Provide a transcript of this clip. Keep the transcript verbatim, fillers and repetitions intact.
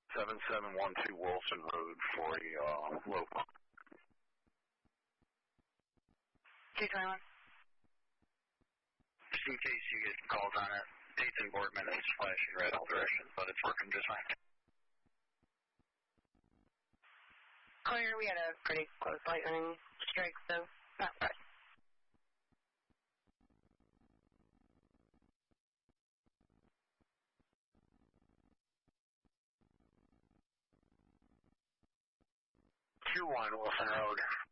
seven seven one two Wilson Road for a uh, low pump. two twenty-one. Just in case you get calls on it, Nathan Bortman is flashing red all directions, but it's working just fine. Clear, we had a pretty close lightning strike, so not bad. two one Wilson Road.